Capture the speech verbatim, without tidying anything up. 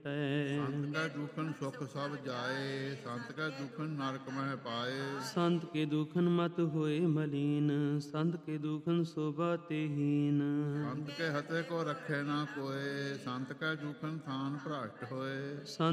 ਕਟੈ। ਸੰਤ ਕੈ ਦੁਖਨ ਸੁਖ ਸਭ ਜਾਏ, ਸੰਤ ਕੈ ਦੁਖਨ ਨਰਕ ਮਹਿ ਪਾਏ। ਸੰਤ ਕੇ ਦੁਖਨ ਮਤ ਹੋਏ ਮਲੀਨ, ਸੰਤ ਕੇ ਦੁਖਨ ਸੋਭਾ ਤੇ ਹੀਨ। ਸੰਤ ਕੇ ਹਤੇ ਕੋ ਰਖੇ ਨਾ ਕੋਏ, ਸੰਤ ਕੈ ਦੁਖਨ ਥਾਨ ਭ੍ਰਸ਼ਟ ਹੋਏ। ਸੰਤ